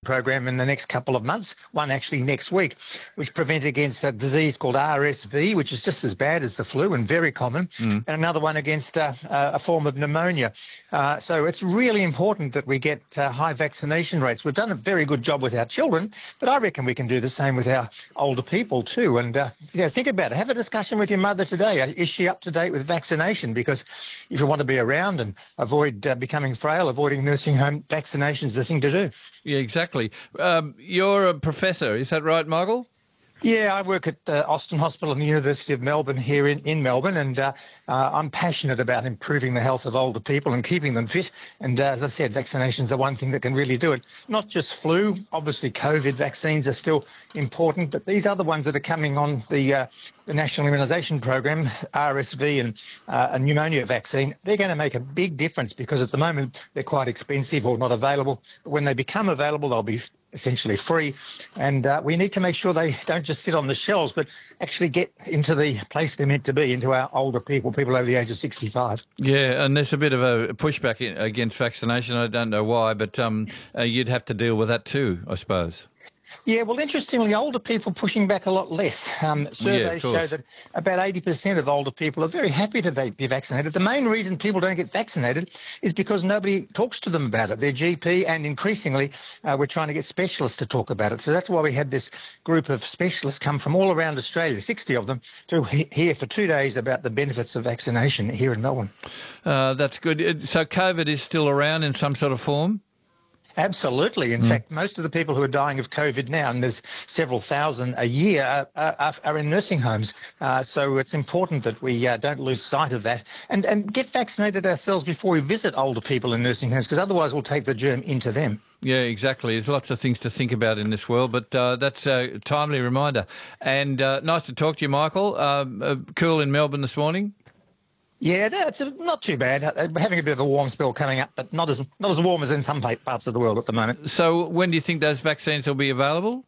program in the next couple of months, one actually next week, which prevent against a disease called RSV, which is just as bad as the flu and very common, and another one against a form of pneumonia. So it's really important that we get high vaccination rates. We've done a very good job with our children, but I reckon we can do the same with our older people too. And think about it. Have a discussion with your mother today. Is she up to date with vaccination? Because if you want to be around and avoid becoming frail, avoiding nursing home, vaccination is the thing to do. Yeah, exactly. You're a professor, is that right, Michael? Yeah, I work at Austin Hospital and the University of Melbourne here in Melbourne, and I'm passionate about improving the health of older people and keeping them fit. And as I said, vaccinations are one thing that can really do it. Not just flu, obviously COVID vaccines are still important, but these other ones that are coming on the National Immunisation Program, RSV and a pneumonia vaccine, they're going to make a big difference because at the moment they're quite expensive or not available. But when they become available, they'll be essentially free, and we need to make sure they don't just sit on the shelves but actually get into the place they're meant to be, into our older people over the age of 65. Yeah, and there's a bit of a pushback against vaccination. I don't know why, but you'd have to deal with that too, I suppose. Yeah, well, interestingly, older people pushing back a lot less. Surveys show that about 80% of older people are very happy to be vaccinated. The main reason people don't get vaccinated is because nobody talks to them about it. Their GP, and increasingly, we're trying to get specialists to talk about it. So that's why we had this group of specialists come from all around Australia, 60 of them, to hear for 2 days about the benefits of vaccination here in Melbourne. That's good. So COVID is still around in some sort of form? Absolutely. In fact, most of the people who are dying of COVID now, and there's several thousand a year, are in nursing homes. So it's important that we don't lose sight of that and get vaccinated ourselves before we visit older people in nursing homes, because otherwise we'll take the germ into them. Yeah, exactly. There's lots of things to think about in this world, but that's a timely reminder. And nice to talk to you, Michael. Cool in Melbourne this morning? Yeah, no, it's not too bad. We're having a bit of a warm spell coming up, but not as warm as in some parts of the world at the moment. So when do you think those vaccines will be available?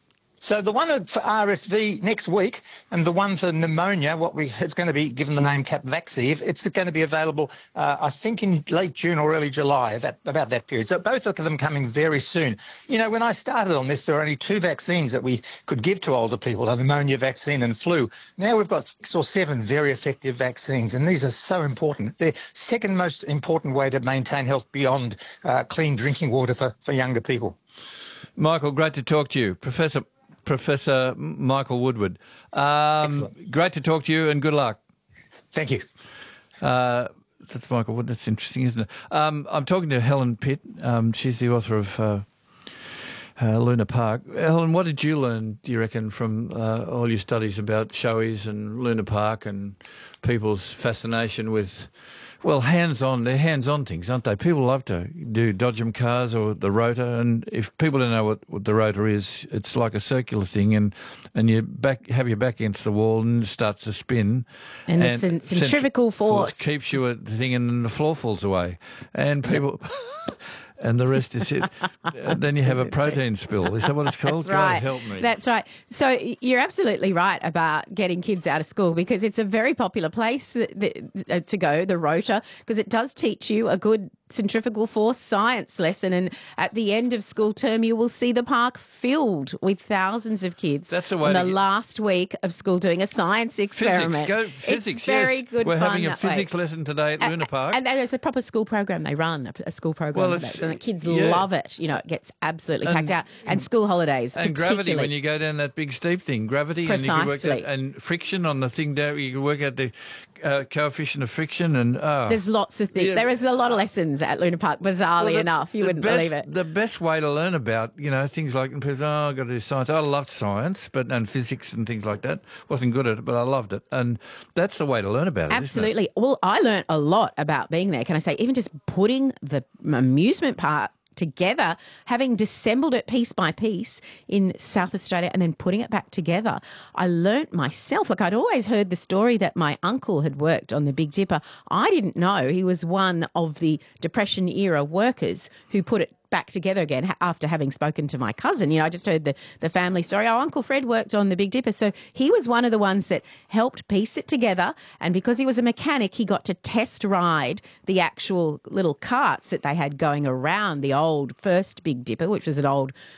So the one for RSV next week, and the one for pneumonia, it's going to be given the name Capvaxive. It's going to be available, I think, in late June or early July, about that period. So both of them coming very soon. You know, when I started on this, there were only 2 vaccines that we could give to older people, a pneumonia vaccine and flu. Now we've got 6 or 7 very effective vaccines, and these are so important. They're second most important way to maintain health beyond clean drinking water for younger people. Michael, great to talk to you. Professor Michael Woodward. Great to talk to you, and good luck. Thank you. That's Michael Wood. That's interesting, isn't it? I'm talking to Helen Pitt. She's the author of Luna Park. Helen, what did you learn, do you reckon, from all your studies about showies and Luna Park and people's fascination with, well, they're hands-on things, aren't they? People love to do Dodgem cars or the rotor, and if people don't know what the rotor is, it's like a circular thing, and you have your back against the wall and it starts to spin. And the centrifugal force keeps you at the thing, and then the floor falls away. And people... And the rest is it. Then you have a protein spill. Is that what it's called? That's right. God help me. That's right. So you're absolutely right about getting kids out of school, because it's a very popular place to go, the rotor, because it does teach you a good centrifugal force science lesson, and at the end of school term you will see the park filled with thousands of kids. That's the way on the last week of school doing a science experiment. Physics, it's very good We're fun having a physics lesson today at Luna Park. And there's a proper school program they run, a school program of it, and the kids love it. You know, it gets absolutely packed out. And school holidays, and gravity, when you go down that big steep thing, gravity, precisely. And you can work out, and friction on the thing down, you can work out the coefficient of friction, and there's lots of things. There is a lot of lessons at Luna Park, bizarrely enough. You wouldn't believe it. The best way to learn about, things like, I've got to do science. I loved science, and physics and things like that. Wasn't good at it, but I loved it. And that's the way to learn about it. Absolutely. Isn't it? Well, I learned a lot about being there. Can I say, even just putting the amusement park together, having dissembled it piece by piece in South Australia and then putting it back together. I learnt myself, I'd always heard the story that my uncle had worked on the Big Dipper. I didn't know he was one of the Depression era workers who put it back together again after having spoken to my cousin. I just heard the family story. Oh, Uncle Fred worked on the Big Dipper. So he was one of the ones that helped piece it together. And because he was a mechanic, he got to test ride the actual little carts that they had going around the old first Big Dipper, which was an old